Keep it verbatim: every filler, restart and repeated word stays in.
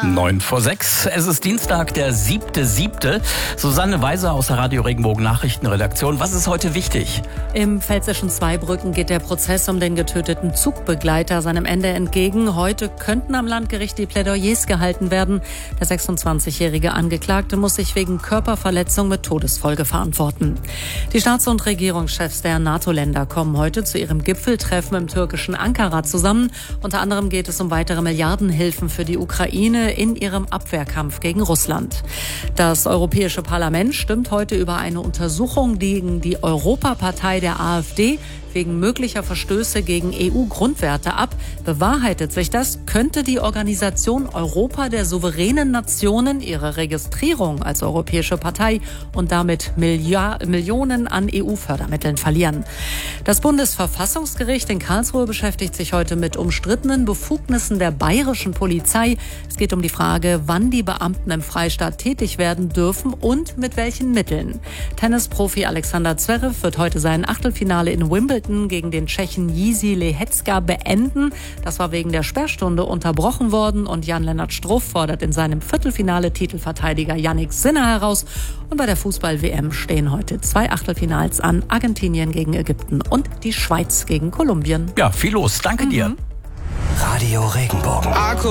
Neun vor sechs. Es ist Dienstag, der siebte siebte. Susanne Weiser aus der Radio Regenbogen Nachrichtenredaktion. Was ist heute wichtig? Im pfälzischen Zweibrücken geht der Prozess um den getöteten Zugbegleiter seinem Ende entgegen. Heute könnten am Landgericht die Plädoyers gehalten werden. Der sechsundzwanzigjährige Angeklagte muss sich wegen Körperverletzung mit Todesfolge verantworten. Die Staats- und Regierungschefs der NATO-Länder kommen heute zu ihrem Gipfeltreffen im türkischen Ankara zusammen. Unter anderem geht es um weitere Milliardenhilfen für die Ukraine in ihrem Abwehrkampf gegen Russland. Das Europäische Parlament stimmt heute über eine Untersuchung gegen die Europapartei der AfD wegen möglicher Verstöße gegen E U-Grundwerte ab. Bewahrheitet sich das, könnte die Organisation Europa der souveränen Nationen ihre Registrierung als europäische Partei und damit Milliard- Millionen an E U-Fördermitteln verlieren. Das Bundesverfassungsgericht in Karlsruhe beschäftigt sich heute mit umstrittenen Befugnissen der bayerischen Polizei. Es geht um die Frage, wann die Beamten im Freistaat tätig werden dürfen und mit welchen Mitteln. Tennisprofi Alexander Zverev wird heute sein Achtelfinale in Wimbledon gegen den Tschechen Jiří Lehecka beenden. Das war wegen der Sperrstunde unterbrochen worden und Jan-Lennart Struff fordert in seinem Viertelfinale Titelverteidiger Jannik Sinner heraus. Und bei der Fußball-W M stehen heute zwei Achtelfinals an: Argentinien gegen Ägypten und die Schweiz gegen Kolumbien. Ja, viel los. Danke mhm. dir. Radio Regenbogen.